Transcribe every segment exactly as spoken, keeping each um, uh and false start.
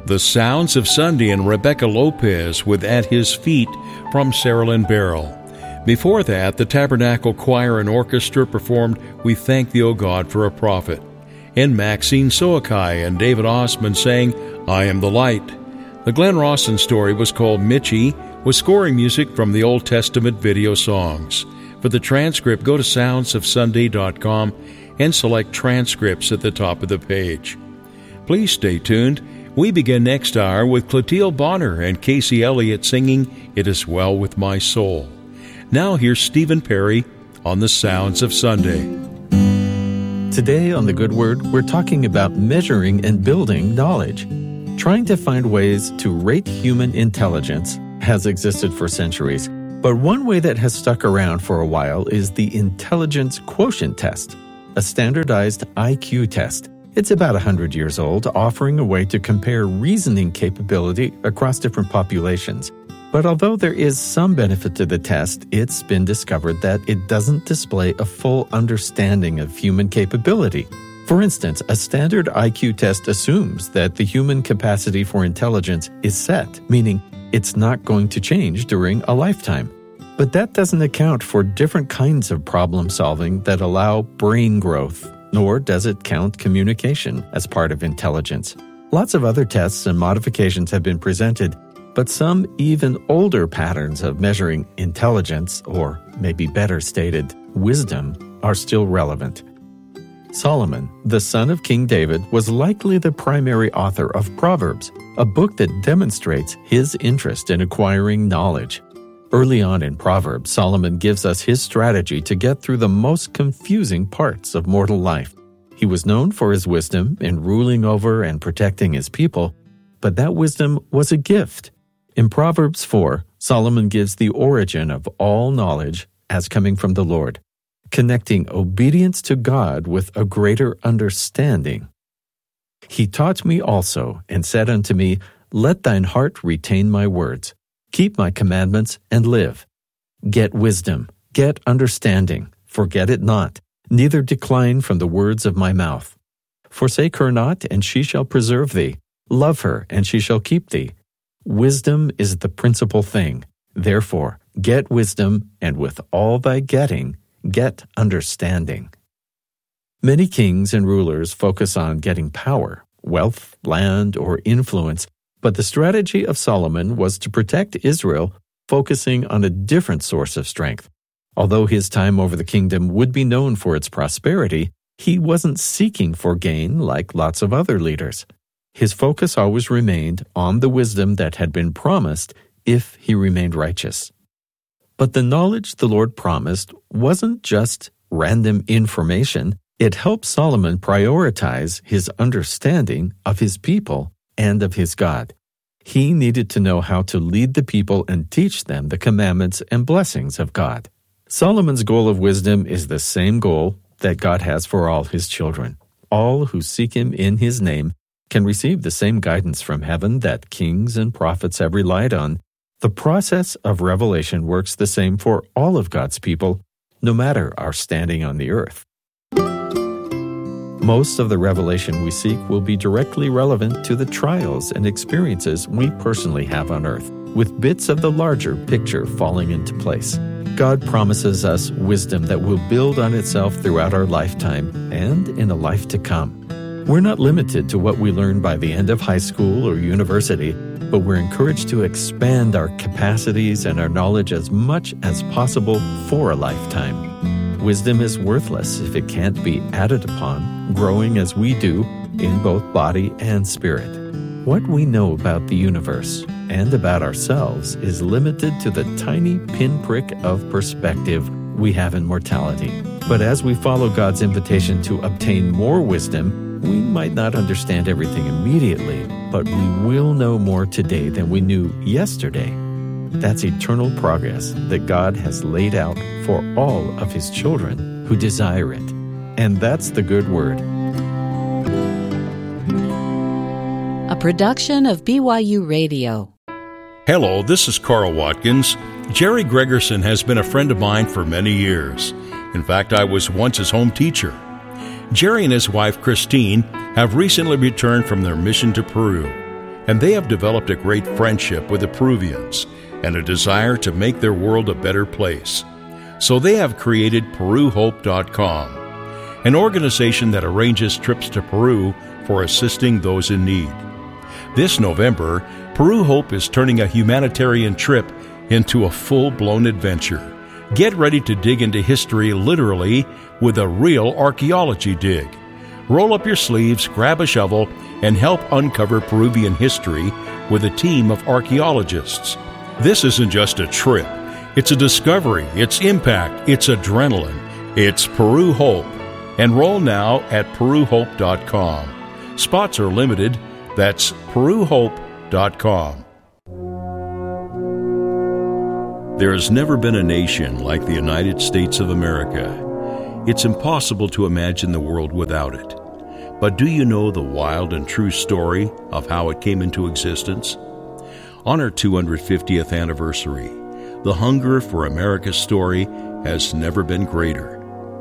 The Sounds of Sunday and Rebecca Lopez with At His Feet from Sarah Lynn Barrell. Before that, the Tabernacle Choir and Orchestra performed We Thank Thee, O God, for a Prophet. And Maxine Soakai and David Osmond sang I Am the Light. The Glenn Rawson story was called Mitchie, with scoring music from the Old Testament video songs. For the transcript, go to sounds of sunday dot com and select transcripts at the top of the page. Please stay tuned. We begin next hour with Clotilde Bonner and Casey Elliott singing It Is Well With My Soul. Now here's Stephen Perry on the Sounds of Sunday. Today on The Good Word, we're talking about measuring and building knowledge. Trying to find ways to rate human intelligence has existed for centuries, but one way that has stuck around for a while is the Intelligence Quotient Test, a standardized I Q test. It's about one hundred years old, offering a way to compare reasoning capability across different populations. But although there is some benefit to the test, it's been discovered that it doesn't display a full understanding of human capability. For instance, a standard I Q test assumes that the human capacity for intelligence is set, meaning it's not going to change during a lifetime. But that doesn't account for different kinds of problem solving that allow brain growth, nor does it count communication as part of intelligence. Lots of other tests and modifications have been presented, but some even older patterns of measuring intelligence, or maybe better stated, wisdom, are still relevant. Solomon, the son of King David, was likely the primary author of Proverbs, a book that demonstrates his interest in acquiring knowledge. Early on in Proverbs, Solomon gives us his strategy to get through the most confusing parts of mortal life. He was known for his wisdom in ruling over and protecting his people, but that wisdom was a gift. In Proverbs four, Solomon gives the origin of all knowledge as coming from the Lord, connecting obedience to God with a greater understanding. He taught me also, and said unto me, Let thine heart retain my words. Keep my commandments and live. Get wisdom, get understanding, forget it not, neither decline from the words of my mouth. Forsake her not, and she shall preserve thee. Love her, and she shall keep thee. Wisdom is the principal thing. Therefore, get wisdom, and with all thy getting, get understanding. Many kings and rulers focus on getting power, wealth, land, or influence, but the strategy of Solomon was to protect Israel, focusing on a different source of strength. Although his time over the kingdom would be known for its prosperity, he wasn't seeking for gain like lots of other leaders. His focus always remained on the wisdom that had been promised if he remained righteous. But the knowledge the Lord promised wasn't just random information. It helped Solomon prioritize his understanding of his people and of his God. He needed to know how to lead the people and teach them the commandments and blessings of God. Solomon's goal of wisdom is the same goal that God has for all his children. All who seek him in his name can receive the same guidance from heaven that kings and prophets have relied on. The process of revelation works the same for all of God's people, no matter our standing on the earth. Most of the revelation we seek will be directly relevant to the trials and experiences we personally have on earth, with bits of the larger picture falling into place. God promises us wisdom that will build on itself throughout our lifetime and in a life to come. We're not limited to what we learn by the end of high school or university, but we're encouraged to expand our capacities and our knowledge as much as possible for a lifetime. Wisdom is worthless if it can't be added upon, growing as we do in both body and spirit. What we know about the universe and about ourselves is limited to the tiny pinprick of perspective we have in mortality. But as we follow God's invitation to obtain more wisdom, we might not understand everything immediately, but we will know more today than we knew yesterday. That's eternal progress that God has laid out for all of his children who desire it. And that's the good word. A production of B Y U Radio. Hello, this is Carl Watkins. Jerry Gregerson has been a friend of mine for many years. In fact, I was once his home teacher. Jerry and his wife, Christine, have recently returned from their mission to Peru. and they have developed a great friendship with the Peruvians and a desire to make their world a better place. So they have created Peru Hope dot com, an organization that arranges trips to Peru for assisting those in need. This November, Peru Hope is turning a humanitarian trip into a full-blown adventure. Get ready to dig into history literally with a real archaeology dig. Roll up your sleeves, grab a shovel, and help uncover Peruvian history with a team of archaeologists. This isn't just a trip. It's a discovery, it's impact, it's adrenaline. It's Peru Hope. Enroll now at Peru Hope dot com. Spots are limited. That's Peru Hope dot com. There has never been a nation like the United States of America. It's impossible to imagine the world without it. But do you know the wild and true story of how it came into existence? On our two hundred fiftieth anniversary, the hunger for America's story has never been greater.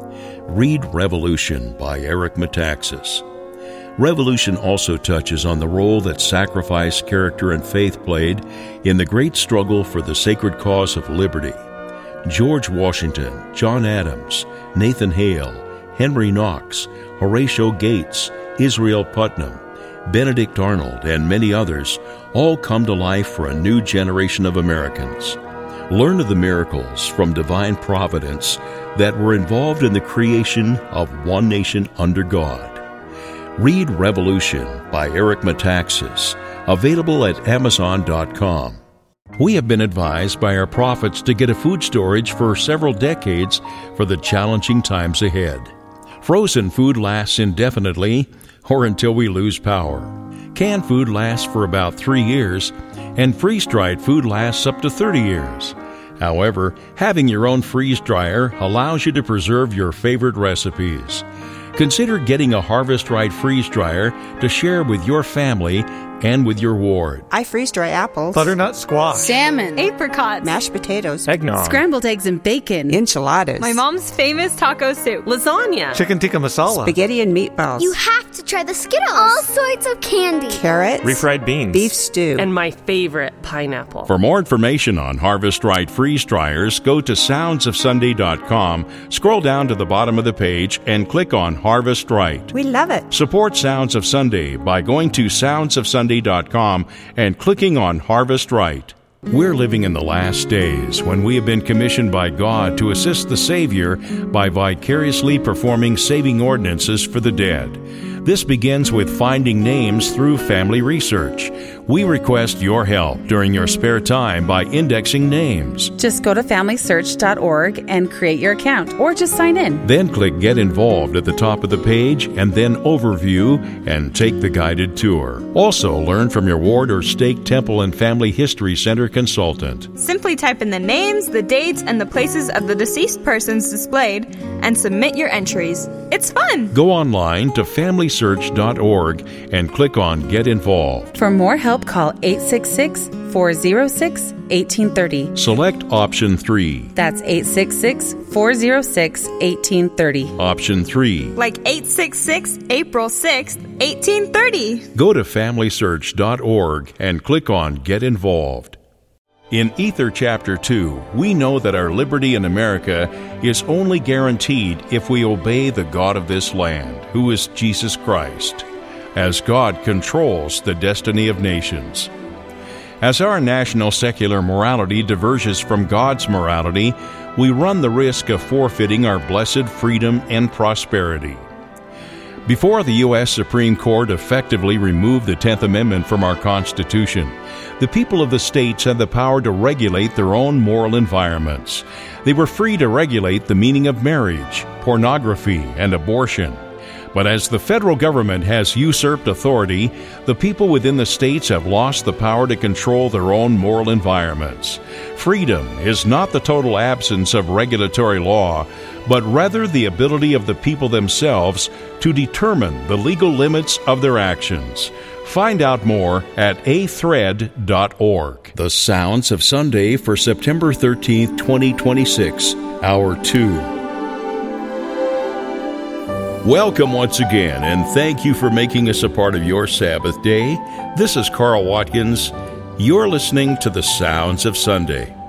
Read Revolution by Eric Metaxas. Revolution also touches on the role that sacrifice, character, and faith played in the great struggle for the sacred cause of liberty. George Washington, John Adams, Nathan Hale, Henry Knox, Horatio Gates, Israel Putnam, Benedict Arnold, and many others all come to life for a new generation of Americans. Learn of the miracles from divine providence that were involved in the creation of one nation under God. Read Revolution by Eric Metaxas, available at Amazon dot com. We have been advised by our prophets to get a food storage for several decades for the challenging times ahead. Frozen food lasts indefinitely or until we lose power. Canned food lasts for about three years, and freeze-dried food lasts up to thirty years. However, having your own freeze dryer allows you to preserve your favorite recipes. Consider getting a Harvest Right freeze dryer to share with your family and with your ward. I freeze dry apples, butternut squash, salmon, apricots, mashed potatoes, eggnog, scrambled eggs and bacon, enchiladas, my mom's famous taco soup, lasagna, chicken tikka masala, spaghetti and meatballs. You have to try the Skittles. All sorts of candy. Carrots, refried beans, beef stew, and my favorite, pineapple. For more information on Harvest Right freeze dryers, go to sounds of sunday dot com, scroll down to the bottom of the page, and click on Harvest Right. We love it. Support Sounds of Sunday by going to sounds of sunday dot com and clicking on Harvest Right. We're living in the last days when we have been commissioned by God to assist the Savior by vicariously performing saving ordinances for the dead. This begins with finding names through family research. We request your help during your spare time by indexing names. Just go to family search dot org and create your account, or just sign in. Then click Get Involved at the top of the page, and then Overview, and take the guided tour. Also, learn from your ward or stake temple and family history center consultant. Simply type in the names, the dates, and the places of the deceased persons displayed, and submit your entries. It's fun! Go online to family search dot org and click on Get Involved. For more help, call eight six six, four zero six, one eight three zero. Select option three. That's eight six six, four zero six, one eight three zero. Option three. Like eight six six, April sixth, eighteen thirty. Go to family search dot org and click on Get Involved. In Ether Chapter two, we know that our liberty in America is only guaranteed if we obey the God of this land, who is Jesus Christ, as God controls the destiny of nations. As our national secular morality diverges from God's morality, we run the risk of forfeiting our blessed freedom and prosperity. Before the U S Supreme Court effectively removed the tenth Amendment from our Constitution, the people of the states had the power to regulate their own moral environments. They were free to regulate the meaning of marriage, pornography, and abortion. But as the federal government has usurped authority, the people within the states have lost the power to control their own moral environments. Freedom is not the total absence of regulatory law, but rather the ability of the people themselves to determine the legal limits of their actions. Find out more at a thread dot org. The Sounds of Sunday for September thirteenth, twenty twenty-six, Hour two. Welcome once again, and thank you for making us a part of your Sabbath day. This is Carl Watkins. You're listening to the Sounds of Sunday.